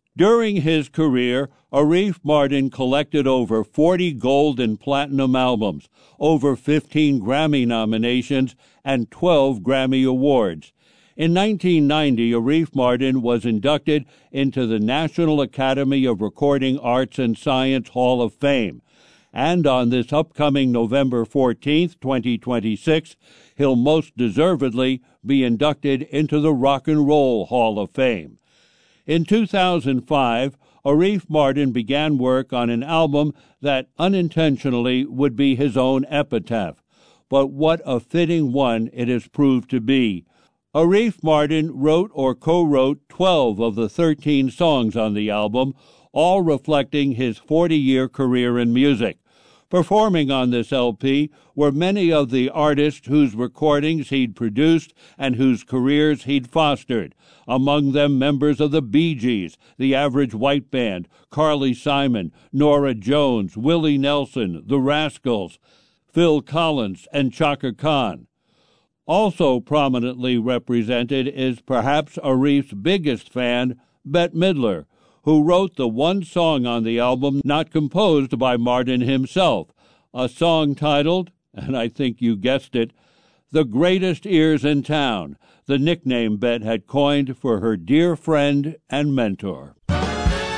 During his career, Arif Mardin collected over 40 gold and platinum albums, over 15 Grammy nominations, and 12 Grammy Awards. In 1990, Arif Mardin was inducted into the National Academy of Recording Arts and Science Hall of Fame. And on this upcoming November 14th, 2026, he'll most deservedly be inducted into the Rock and Roll Hall of Fame. In 2005, Arif Mardin began work on an album that unintentionally would be his own epitaph. But what a fitting one it has proved to be. Arif Mardin wrote or co-wrote 12 of the 13 songs on the album, all reflecting his 40-year career in music. Performing on this LP were many of the artists whose recordings he'd produced and whose careers he'd fostered, among them members of the Bee Gees, the Average White Band, Carly Simon, Norah Jones, Willie Nelson, the Rascals, Phil Collins, and Chaka Khan. Also prominently represented is perhaps Arif's biggest fan, Bette Midler, who wrote the one song on the album not composed by Mardin himself, a song titled, and I think you guessed it, The Greatest Ears in Town, the nickname Bette had coined for her dear friend and mentor.